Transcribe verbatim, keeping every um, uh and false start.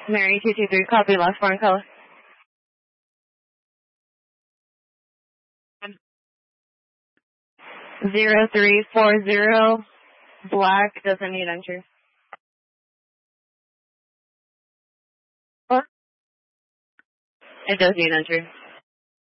Mary two two three, copy, last foreign color. Zero three four zero, black, doesn't need entry. What? It does need entry.